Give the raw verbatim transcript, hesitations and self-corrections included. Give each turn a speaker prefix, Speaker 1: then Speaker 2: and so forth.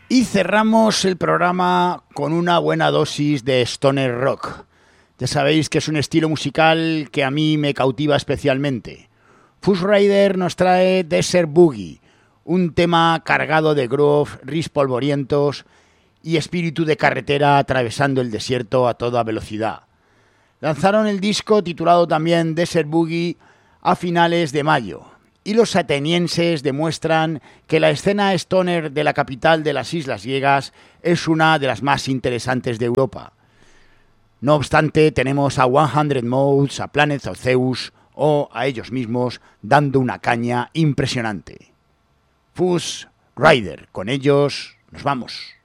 Speaker 1: Y cerramos el programa con una buena dosis de stoner rock. Ya sabéis que es un estilo musical que a mí me cautiva especialmente. Fuzz Rider nos trae Desert Boogie, un tema cargado de groove, riffs polvorientos y espíritu de carretera atravesando el desierto a toda velocidad. Lanzaron el disco titulado también Desert Boogie a finales de mayo. Y los atenienses demuestran que la escena stoner de la capital de las islas griegas es una de las más interesantes de Europa. No obstante, tenemos a cien Modes, a Planet of Zeus o a ellos mismos dando una caña impresionante. Fuzz Rider, con ellos nos vamos.